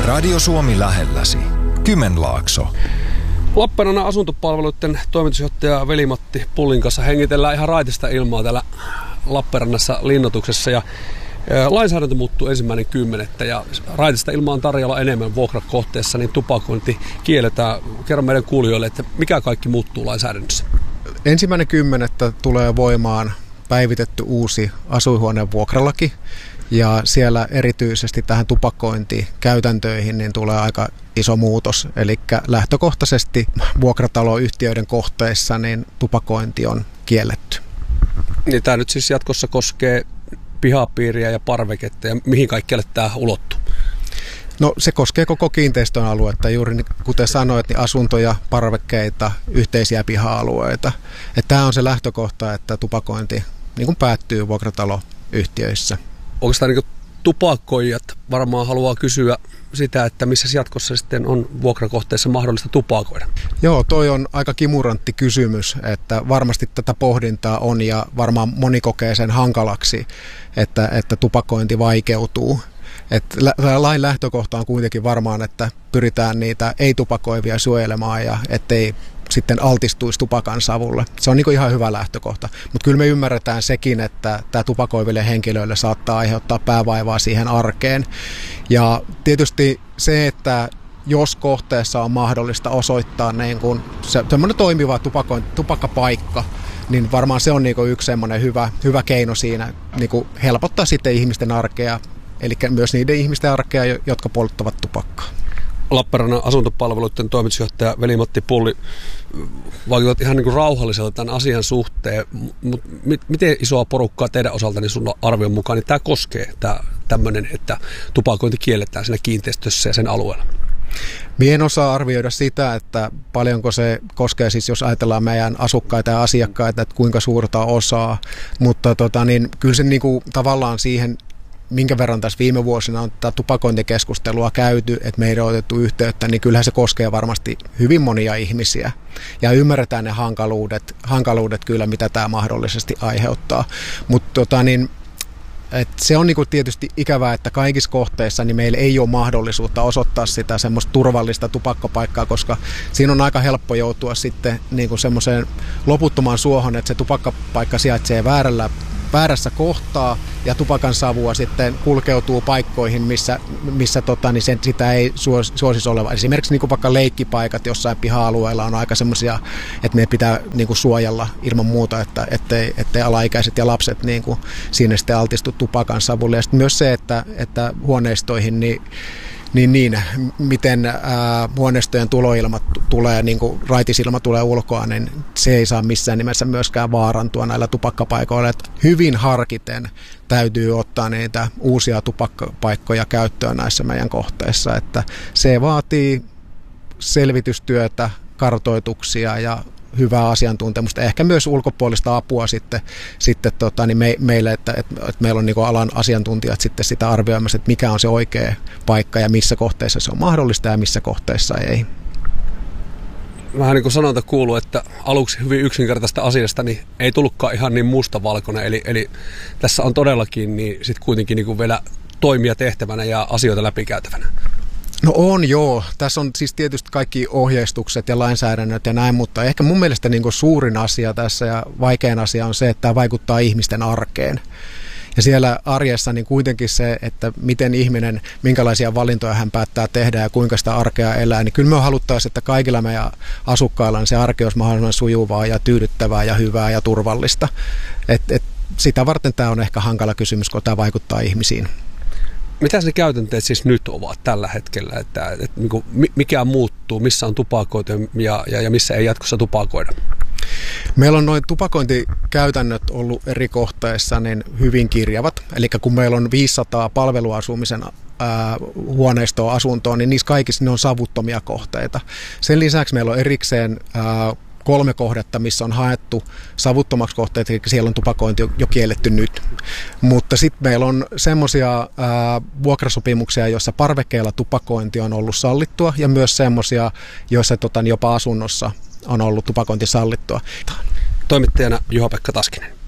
Radio Suomi lähelläsi. Kymenlaakso. Lappeenrannan asuntopalveluiden toimitusjohtaja Veli-Matti Pullin kanssa hengitellään ihan raitista ilmaa täällä Lappeenrannassa linnoituksessa. Ja lainsäädäntö muuttuu 1.10. ja raitista ilmaa on tarjolla enemmän vuokrakohteessa, niin tupakointi kielletään. Kerro meidän kuulijoille, että mikä kaikki muuttuu lainsäädännössä. 1.10. tulee voimaan päivitetty uusi asuinhuoneen vuokralaki. Ja siellä erityisesti tähän tupakointikäytäntöihin niin tulee aika iso muutos. Eli lähtökohtaisesti vuokrataloyhtiöiden kohteissa niin tupakointi on kielletty. Niin tämä nyt siis jatkossa koskee pihapiiriä ja parveketta ja mihin kaikkialle tämä ulottuu? No se koskee koko kiinteistön aluetta, juuri kuten sanoit, niin asuntoja, parvekkeita, yhteisiä piha-alueita. Tämä on se lähtökohta, että tupakointi niin kuin päättyy vuokrataloyhtiöissä. Oikeastaan niin tupakoijat varmaan haluaa kysyä sitä, että missä jatkossa sitten on vuokrakohteessa mahdollista tupakoida. Joo, toi on aika kimurantti kysymys, että varmasti tätä pohdintaa on ja varmaan moni kokee sen hankalaksi, että tupakointi vaikeutuu. Lain lähtökohta on kuitenkin varmaan, että pyritään niitä ei-tupakoivia suojelemaan ja ettei sitten altistuisi tupakan savulle. Se on niin kuin ihan hyvä lähtökohta. Mutta kyllä me ymmärretään sekin, että tämä tupakoiville henkilöille saattaa aiheuttaa päävaivaa siihen arkeen. Ja tietysti se, että jos kohteessa on mahdollista osoittaa niin kuin semmoinen toimiva tupakkapaikka, niin varmaan se on niin kuin yksi semmoinen hyvä keino siinä niin kuin helpottaa sitten ihmisten arkea, eli myös niiden ihmisten arkea, jotka polttavat tupakkaa. Lappeenrannan asuntopalveluiden toimitusjohtaja Veli-Matti Pulli, vaikutat ihan niin kuin rauhalliselta tämän asian suhteen, mutta miten isoa porukkaa teidän osaltani sun arvion mukaan niin tämä koskee tämmöinen, että tupakointi kielletään siinä kiinteistössä ja sen alueella? Mie en osaa arvioida sitä, että paljonko se koskee, siis jos ajatellaan meidän asukkaita ja asiakkaita, että kuinka suurta osaa, mutta kyllä se niin kuin tavallaan siihen, minkä verran tässä viime vuosina on tätä tupakointikeskustelua käyty, että meidän on otettu yhteyttä, niin kyllähän se koskee varmasti hyvin monia ihmisiä. Ja ymmärretään ne hankaluudet kyllä, mitä tämä mahdollisesti aiheuttaa. Mutta se on niinku tietysti ikävää, että kaikissa kohteissa niin meillä ei ole mahdollisuutta osoittaa sitä semmoista turvallista tupakkapaikkaa, koska siinä on aika helppo joutua sitten niinku semmoiseen loputtomaan suohon, että se tupakkapaikka sijaitsee väärässä kohtaa ja tupakan savua sitten kulkeutuu paikkoihin, missä sitä ei suosisi oleva. Esimerkiksi niin vaikka leikkipaikat jossain piha-alueella on aika semmoisia, että meidän pitää niin kuin suojella ilman muuta, ettei alaikäiset ja lapset niin kuin siinä sitten altistu tupakan savulle. Ja sitten myös se, että huoneistoihin miten huoneistojen tuloilmat tulee, niin kuin raitisilma tulee ulkoa, niin se ei saa missään nimessä myöskään vaarantua näillä tupakkapaikoilla. Että hyvin harkiten täytyy ottaa niitä uusia tupakkapaikkoja käyttöön näissä meidän kohteissa. Että se vaatii selvitystyötä, kartoituksia ja hyvää asiantuntemusta, ehkä myös ulkopuolista apua sitten meille, että meillä on niin kuin alan asiantuntijat sitten sitä arvioimassa, että mikä on se oikea paikka ja missä kohteissa se on mahdollista ja missä kohteissa ei. Vähän niin kuin sanonta kuuluu, että aluksi hyvin yksinkertaista asiasta niin ei tullutkaan ihan niin mustavalkoinen, eli tässä on todellakin niin sit kuitenkin niin kuin vielä toimia tehtävänä ja asioita läpikäytävänä. No on joo. Tässä on siis tietysti kaikki ohjeistukset ja lainsäädännöt ja näin, mutta ehkä mun mielestä niin kuin suurin asia tässä ja vaikein asia on se, että tämä vaikuttaa ihmisten arkeen. Ja siellä arjessa niin kuitenkin se, että miten ihminen, minkälaisia valintoja hän päättää tehdä ja kuinka sitä arkea elää, niin kyllä me haluttaisiin, että kaikilla meidän asukkailla niin se arke olisi mahdollisimman sujuvaa ja tyydyttävää ja hyvää ja turvallista. Sitä varten tämä on ehkä hankala kysymys, kun tämä vaikuttaa ihmisiin. Mitä ne käytänteet siis nyt ovat tällä hetkellä, että mikä muuttuu, missä on tupakoitu ja missä ei jatkossa tupakoida? Meillä on noin tupakointikäytännöt ollut eri kohteissa niin hyvin kirjavat. Eli kun meillä on 500 palveluasumisen huoneistoa asuntoa, niin niissä kaikissa ne on savuttomia kohteita. Sen lisäksi meillä on erikseen 3 kohdetta, missä on haettu savuttomaksi kohteet, eli siellä on tupakointi jo kielletty nyt. Mutta sitten meillä on semmoisia vuokrasopimuksia, joissa parvekkeilla tupakointi on ollut sallittua, ja myös semmoisia, joissa jopa asunnossa on ollut tupakointi sallittua. Toimittajana Juha-Pekka Taskinen.